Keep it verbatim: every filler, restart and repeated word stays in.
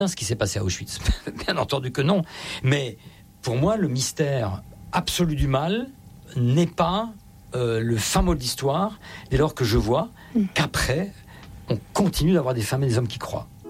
ce qui s'est passé à Auschwitz. Bien entendu que non. Mais pour moi, le mystère absolu du mal n'est pas euh, le fin mot de l'histoire, dès lors que je vois mmh. qu'après, on continue d'avoir des femmes et des hommes qui croient.